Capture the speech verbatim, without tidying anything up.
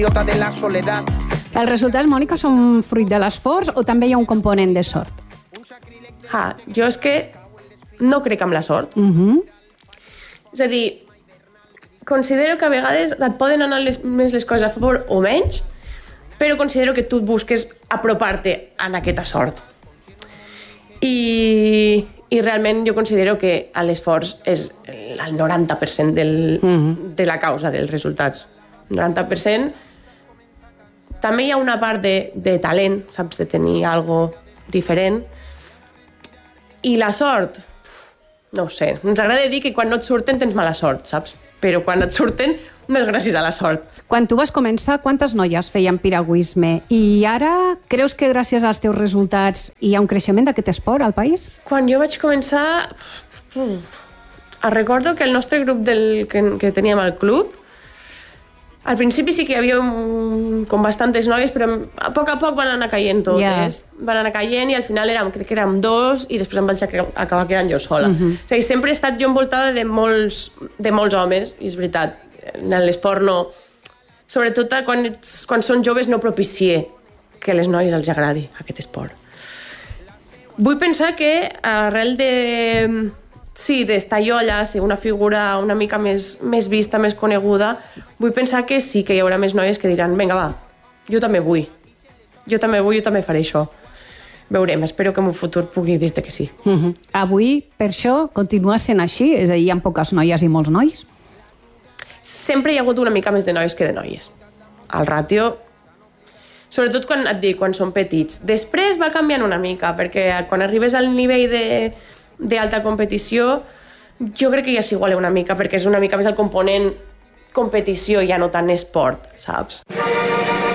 de la soledad. Els resultats, Mònica, són fruit de l'esforç o també hi ha un component de sort? Ah, jo és que no crec en la sort. Uh-huh. És a dir, considero que a vegades et poden anar les, més les coses a favor o menys, però considero que tu busques apropar-te a aquesta sort. I, i realment jo considero que l'esforç és el noranta per cent del, uh-huh. de la causa dels resultats. noranta per cent. També hi ha una part de, de talent, saps, de tenir algo diferent. I la sort, no ho sé, ens agrada dir que quan no et surten tens mala sort, saps? Però quan et surten no és gràcies a la sort. Quan tu vas començar, quantes noies feien piragüisme? I ara creus que gràcies als teus resultats hi ha un creixement d'aquest esport al país? Quan jo vaig començar, recordo que el nostre grup del, que, que teníem al club, al principi sí que hi havia un, com bastantes noies, però a poc a poc van anar caient totes. Yeah. Van anar caient i al final érem, crec que érem dos i després em vaig acabar quedant jo sola. Uh-huh. O sigui, sempre he estat jo envoltada de molts, de molts homes, i és veritat, en l'esport no... Sobretot quan, ets, quan són joves no propicie que a les noies els agradi aquest esport. Vull pensar que arrel de... Sí, d'estar jo allà, ser una figura una mica més, més vista, més coneguda, vull pensar que sí que hi haurà més noies que diran vinga, va, jo també vull. Jo també vull, jo també faré això. Veurem, espero que en un futur pugui dir-te que sí. Uh-huh. Avui, per això, continua sent així? És a dir, hi ha poques noies i molts nois? Sempre hi ha hagut una mica més de noies que de noies. El ràtio... Sobretot quan et dic, quan són petits. Després va canviant una mica, perquè quan arribes al nivell de... d'alta competició, jo crec que ja s'iguala una mica, perquè és una mica més el component competició, ja no tant esport, saps?